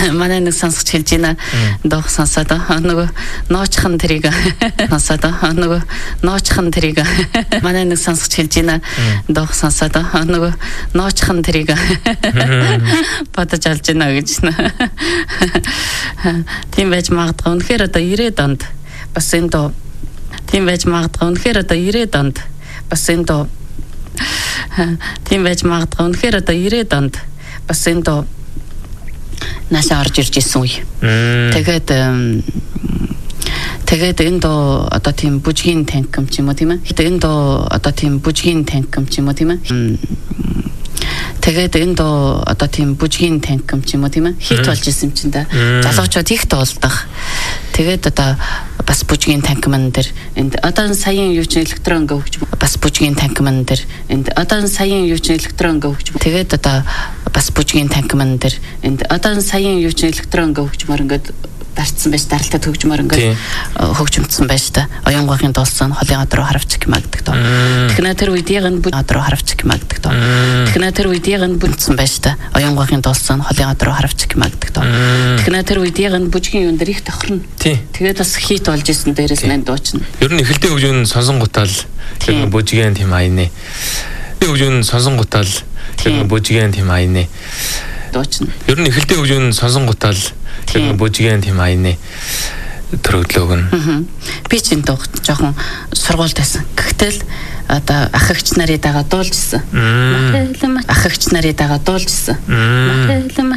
манай нэг сонсогч хэлж байна. Дох сонсоод нөгөө ноочхон тэрийг сонсоод нөгөө ноочхон тэрийг манай нэг сонсогч хэлж байна. Дох сонсоод нөгөө ноочхон тэрийг бодож олж байна гэж. Тийм байж магадгүй. Үнэхээр одоо 90-ад онд бас энэ доо тийм байж магадгүй. Үнэхээр одоо 90-ад онд бас энэ доо тийм байж магадгүй. Үнэхээр одоо 90-ад онд бас энэ доо наашаа орж ирж исэн үе. Тэгээд энэ доо одоо тийм бүжгийн танк юм ч юм уу тийм ээ. Энэ доо одоо тийм бүжгийн танк юм ч юм уу тийм ээ. Тэгээд энэ доо одоо тийм бүжгийн танк юм ч юм уу тийм ээ. Хит болж исэн юм чинь да. Залуучууд их тоолдох. Тэгээд одоо бас бүжгийн танк ман дээр энд одоо саяын юу ч электрон гөвч бас бүжгийн танк ман дээр энд одоо саяын юу ч электрон гөвч тэгээд одоо бас бүжгийн танк ман дээр энд одоо саяын юу ч электрон гөвчмөр ингээд дарцсан байж даралтад хөгжмөр ингээд хөгжмөдсөн байж та оюнгахын дулсан холын ад руу харавчих гэмагдаг тоо. Технэ тэр үед яганд ад руу харавчих гэмагдаг тоо. Технэ тэр үед яганд бүнцсэн байж та оюнгахын дулсан холын ад руу харавчих гэмагдаг тоо. Технэ тэр үед яганд бүжгийн юм дээр их тохирно. Тэгээд бас хит болж исэн дээрээс нэн дуучна. Ер нь эхэлдэг хөгжмөн сонсон гутал тэр бүжгийн тийм аяны. Хөгжмөн сонсон гутал тэр бүжгийн тийм аяны. Дуучна. Ер нь эхэлдэг хөгжмөн сонсон гутал тэр бүжгийн тийм аяны төрөглөөг нь. Би ч энэ жоохон сургуульд байсан. Гэхдээ л одоо ах эгч нарын дагаа дуулжсэн. Ах эгч нарын дагаа дуулжсэн.